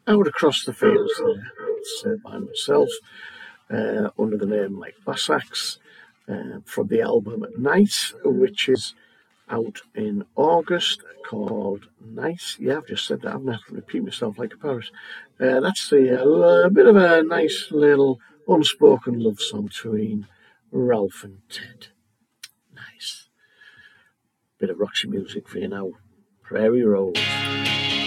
Out Across the Fields there. It's by myself under the name Mike Bassax from the album Night, which is out in August, called Night. Yeah, I've just said that. I'm not going to repeat myself like a parrot. That's a bit of a nice little unspoken love song between Ralph and Ted. Nice. Bit of Roxy music for you now. Prairie Road.